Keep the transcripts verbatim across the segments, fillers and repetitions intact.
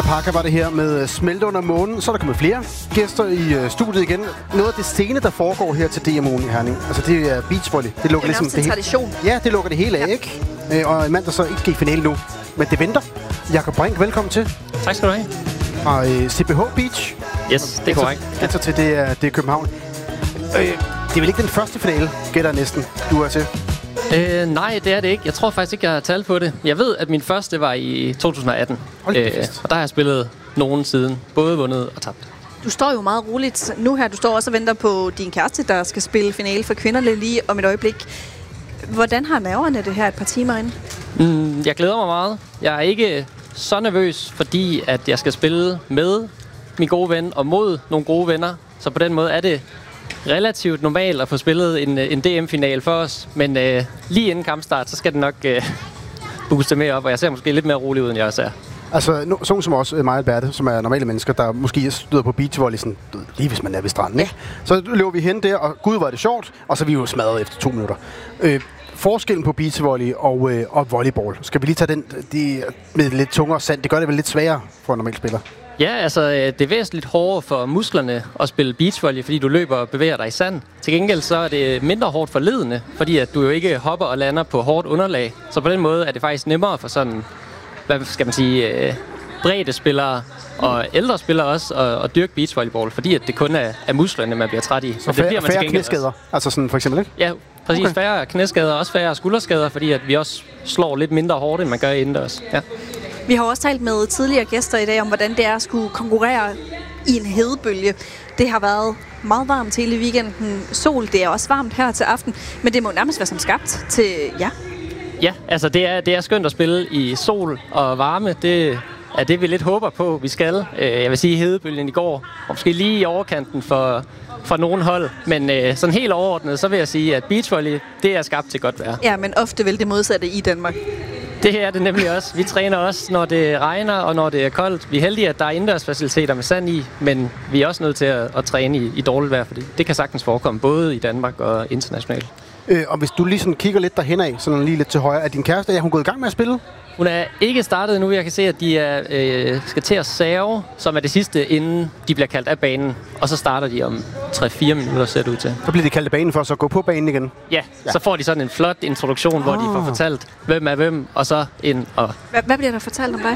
Apaka var det her med Smelte under månen. Så er der kommet flere gæster i uh, studiet igen. Noget af det scene, der foregår her til D M U'en i Herning, altså det er beachvolley. Det lukker det er ligesom det tradition. Hele. Ja, det lukker det hele af, ja. Ikke? Øh, og en mand, der så ikke skal i finale nu. Men det venter. Jakob Brink, velkommen til. Tak skal du have. Fra uh, C P H Beach. Yes, det er korrekt. Gætter til, det er, det er København. Øh, det er vel ikke den første finale, gætter næsten, du er til? Øh, nej, det er det ikke. Jeg tror faktisk ikke, jeg har talt på det. Jeg ved, at min første var i to tusind atten. Øh, og der har jeg spillet nogen siden. Både vundet og tabt. Du står jo meget roligt nu her. Du står også og venter på din kæreste, der skal spille finale for kvinderne lige om et øjeblik. Hvordan har nerverne det her et par timer inde? Mm, jeg glæder mig meget. Jeg er ikke så nervøs, fordi at jeg skal spille med min gode ven og mod nogle gode venner. Så på den måde er det relativt normalt at få spillet en, en D M-final for os. Men øh, lige inden kampstart, så skal det nok øh, booste mere op, og jeg ser måske lidt mere rolig ud, end jeg også er. Altså, no, sådan som også mig og Alberte, som er normale mennesker, der måske støder på beachvolley, sådan, lige hvis man er ved stranden, ikke? Så løber vi hen der, og gud, var det sjovt, og så er vi jo smadret efter to minutter. Øh, forskellen på beachvolley og, øh, og volleyball, skal vi lige tage den de, med lidt tungere sand? Det gør det vel lidt sværere for en normal spiller? Ja, altså det er væsentligt hårdere for musklerne at spille beachvolley, fordi du løber og bevæger dig i sand. Til gengæld så er det mindre hårdt for ledene, fordi at du jo ikke hopper og lander på hårdt underlag. Så på den måde er det faktisk nemmere for sådan, hvad skal man sige, øh, bredde spillere og ældre spillere også at, at dyrke beachvolleyball, fordi at det kun er, er musklerne, man bliver træt i. Så færre, det færre knæskader, altså sådan for eksempel, ikke? Ja, præcis. Okay. Færre knæskader, også færre skulderskader, fordi at vi også slår lidt mindre hårdt, end man gør indendørs. Ja. Vi har også talt med tidligere gæster i dag om, hvordan det er at skulle konkurrere i en hedebølge. Det har været meget varmt hele weekenden. Sol, det er også varmt her til aften, men det må nærmest være som skabt til jer. Ja, altså det er, det er skønt at spille i sol og varme. Det er det, vi lidt håber på, vi skal. Jeg vil sige, hedebølgen i går, og måske lige i overkanten for, for nogle hold. Men sådan helt overordnet, så vil jeg sige, at beachvolley, det er skabt til godt vejr. Ja, men ofte vel det modsatte i Danmark. Det er det nemlig også. Vi træner også, når det regner og når det er koldt. Vi er heldige, at der er indendørsfaciliteter med sand i, men vi er også nødt til at, at træne i, i dårligt vejr, fordi det kan sagtens forekomme, både i Danmark og internationalt. Øh, og hvis du lige sådan kigger lidt derhen af, sådan lige lidt til højre, er din kæreste, er hun gået i gang med at spille? Hun er ikke startet endnu. Jeg kan se, at de er, øh, skal til at serve, som er det sidste, inden de bliver kaldt af banen. Og så starter de om tre fire minutter, ser det ud til. Så bliver de kaldt af banen for så at gå på banen igen? Ja, ja. Så får de sådan en flot introduktion, oh. hvor de får fortalt, hvem er hvem, og så ind og... Hvad, hvad bliver der fortalt om dig?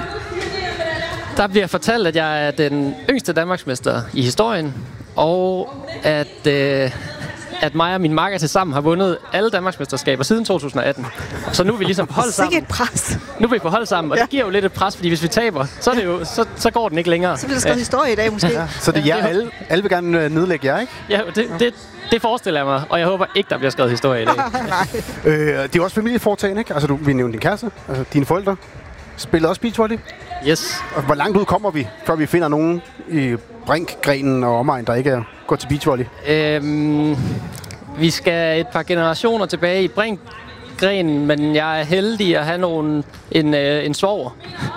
Der bliver fortalt, at jeg er den yngste danmarksmester i historien, og at... Øh, at mig og min makker til sammen har vundet alle danmarksmesterskaber siden to tusind atten. Så nu er vi ligesom på hold sammen. Sikke et pres. Nu er vi på hold sammen, og ja. Det giver jo lidt et pres, fordi hvis vi taber, så, er det jo, så, så går den ikke længere. Så bliver der skrevet ja. historie i dag måske. Ja. Så det er jer, alle, alle vil gerne nedlægge jer, ikke? Ja, det, det, det forestiller jeg mig, og jeg håber ikke, der bliver skrevet historie i dag. Nej. Øh, det er jo også familieforetagende, ikke? Altså, du, vi nævnte din kæreste, altså dine forældre. Spiller også beachvolley? Yes. Og hvor langt ud kommer vi, før vi finder nogen i Brinkgrenen og omegn, der ikke er gået til beachvolley? Øhm... Vi skal et par generationer tilbage i Brinkgrenen, men jeg er heldig at have nogen, en, øh, en svoger.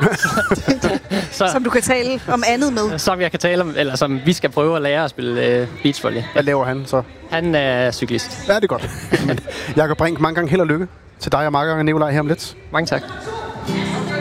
så, som du kan tale om andet med. Som jeg kan tale om, eller som vi skal prøve at lære at spille øh, beachvolley. Hvad laver han så? Han er cyklist. Ja, det er godt. Jakob Brink, mange gange held og lykke til dig og mange gange Nikolaj her om lidt. Mange tak.